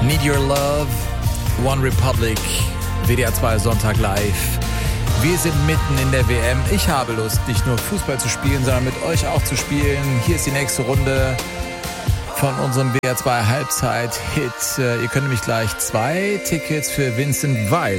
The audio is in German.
Need Your Love, One Republic, WDR 2 Sonntag live. Wir sind mitten in der WM. Ich habe Lust, nicht nur Fußball zu spielen, sondern mit euch auch zu spielen. Hier ist die nächste Runde von unserem WDR 2 Halbzeit-Hit. Ihr könnt nämlich gleich 2 Tickets für Vincent Weiss